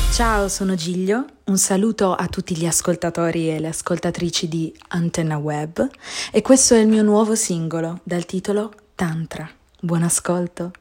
Ciao, sono Giglio, un saluto a tutti gli ascoltatori e le ascoltatrici di Antenna Web e questo è il mio nuovo singolo dal titolo Tantra. Buon ascolto!